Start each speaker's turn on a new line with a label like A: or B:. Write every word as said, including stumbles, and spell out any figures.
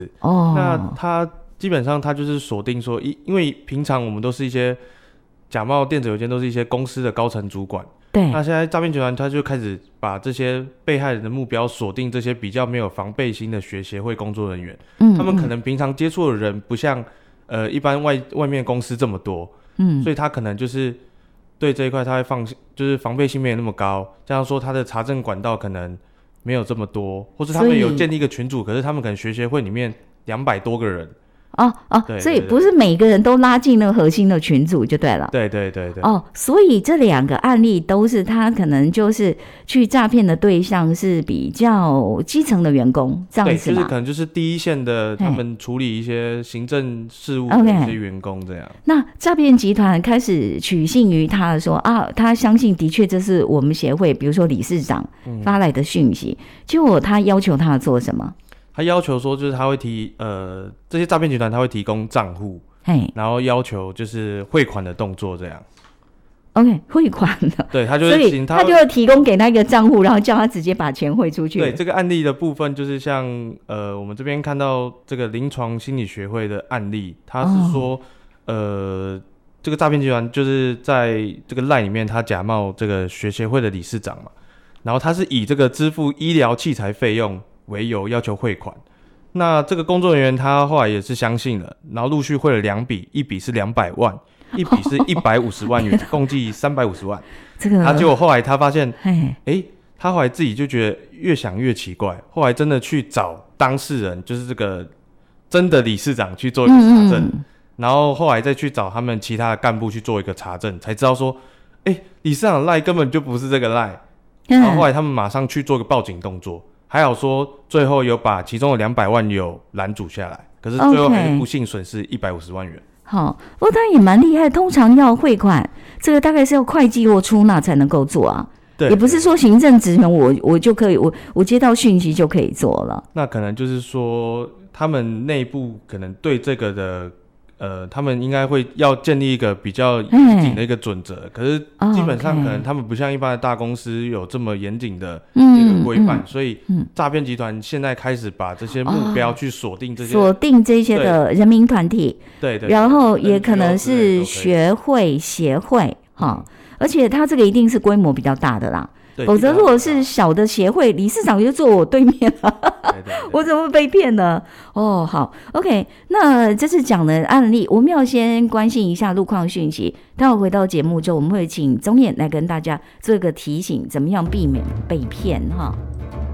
A: 哦，
B: 那他基本上他就是锁定说，因为平常我们都是一些假冒电子邮件，都是一些公司的高层主管。
A: 对。
B: 那现在诈骗集团他就开始把这些被害人的目标锁定这些比较没有防备心的学协会工作人员。嗯，他们可能平常接触的人不像呃一般外外面公司这么多。嗯，所以他可能就是对这一块他会放，就是防备心没有那么高，这样说他的查证管道可能没有这么多，或是他们有建立一个群组，可是他们可能学协会里面两百多个人。
A: 哦哦，所以不是每个人都拉进那个核心的群组就对了。
B: 对对对对。
A: 哦，所以这两个案例都是他可能就是去诈骗的对象是比较基层的员工，这样子吗？
B: 对，就是可能就是第一线的，他们处理一些行政事务的一些员工这样。Okay.
A: 那诈骗集团开始取信于他说啊，他相信的确这是我们协会，比如说理事长发来的讯息，嗯、结果他要求他做什么？
B: 他要求说，就是他会提呃，这些诈骗集团他会提供账户，然后要求就是汇款的动作这样。
A: OK， 汇款的，
B: 对，他就是
A: 所以他就会提供给他一个账户，然后叫他直接把钱汇出去。
B: 对，这个案例的部分就是像呃，我们这边看到这个临床心理学会的案例，他是说、哦、呃，这个诈骗集团就是在这个 LINE 里面，他假冒这个学协会的理事长嘛，然后他是以这个支付医疗器材费用为由要求汇款。那这个工作人员他后来也是相信了，然后陆续汇了两笔，一笔是两百万，一笔是一百五十万元，共计三百五十万。这个，他结果后来他发现，哎、欸，他后来自己就觉得越想越奇怪，后来真的去找当事人，就是这个真的理事长去做一个查证，嗯嗯，然后后来再去找他们其他的干部去做一个查证，才知道说，哎、欸，理事长的 LINE 根本就不是这个 LINE，然后后来他们马上去做个报警动作。还好说，最后有把其中的两百万有拦阻下来，可是最后还是不幸损失一百五十万元。
A: 好，不过他也蛮厉害，通常要汇款，这个大概是要会计或出纳才能够做啊。对，也不是说行政职员我我就可以，我我接到讯息就可以做了。
B: 那可能就是说，他们内部可能对这个的。呃，他们应该会要建立一个比较严谨的一个准则，可是基本上可能他们不像一般的大公司有这么严谨的这个规范，嗯嗯，所以诈骗集团现在开始把这些目标去锁定这些
A: 锁、哦、定这些的人民团体，
B: 对 对, 对，
A: 然后也可能是学会协会哈、嗯，而且它这个一定是规模比较大的啦。否则如果是小的协会，理事长就坐我对面了对对对我怎么会被骗呢？哦，好 OK， 那这次讲的案例我们要先关心一下路况讯息，待会回到节目之后我们会请宗彦来跟大家做一个提醒，怎么样避免被骗哈。